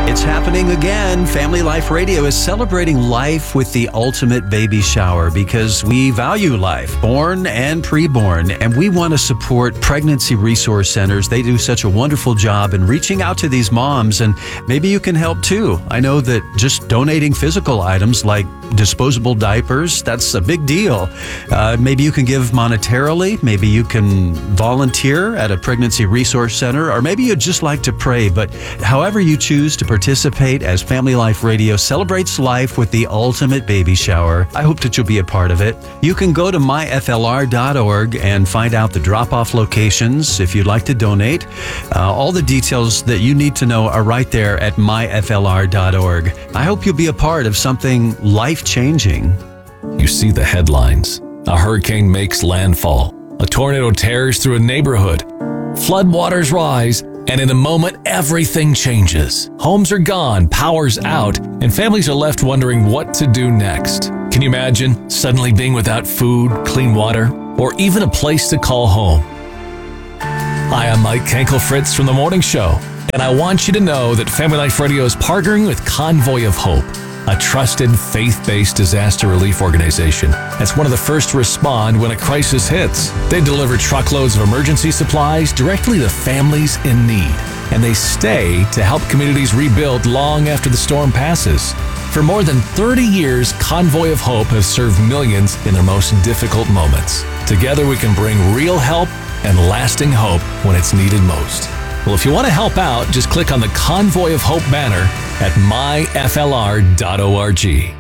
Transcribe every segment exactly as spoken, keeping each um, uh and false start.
It's happening again. Family Life Radio is celebrating life with the ultimate baby shower because we value life, born and preborn, and we want to support pregnancy resource centers. They do such a wonderful job in reaching out to these moms, and maybe you can help too. I know that just donating physical items like disposable diapers, that's a big deal. Uh, maybe you can give monetarily, maybe you can volunteer at a pregnancy resource center, or maybe you'd just like to pray. But however you choose to participate as Family Life Radio celebrates life with the ultimate baby shower, I hope that you'll be a part of it. You can go to my f l r dot org and find out the drop-off locations if you'd like to donate. Uh, all the details that you need to know are right there at my f l r dot org. I hope you'll be a part of something life-changing. You see the headlines. A hurricane makes landfall. A tornado tears through a neighborhood. Floodwaters rise, and in a moment, everything changes. Homes are gone, power's out, and families are left wondering what to do next. Can you imagine suddenly being without food, clean water, or even a place to call home? Hi, I'm Mike Kankel-Fritz from The Morning Show, and I want you to know that Family Life Radio is partnering with Convoy of Hope, a trusted, faith-based disaster relief organization that's one of the first to respond when a crisis hits. They deliver truckloads of emergency supplies directly to families in need, and they stay to help communities rebuild long after the storm passes. For more than thirty years, Convoy of Hope has served millions in their most difficult moments. Together, we can bring real help and lasting hope when it's needed most. Well, if you want to help out, just click on the Convoy of Hope banner at my f l r dot org.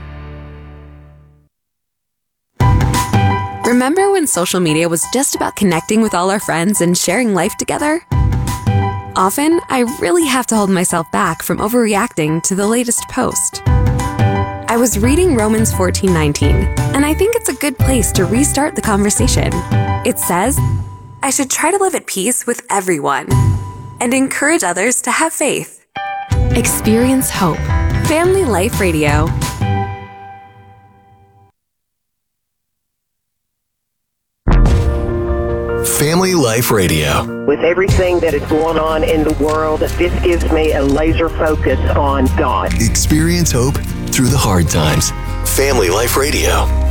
Remember when social media was just about connecting with all our friends and sharing life together? Often, I really have to hold myself back from overreacting to the latest post. I was reading Romans fourteen nineteen, and I think it's a good place to restart the conversation. It says, I should try to live at peace with everyone and encourage others to have faith. Experience hope. Family Life Radio. Family Life Radio. With everything that is going on in the world, this gives me a laser focus on God. Experience hope through the hard times. Family Life Radio.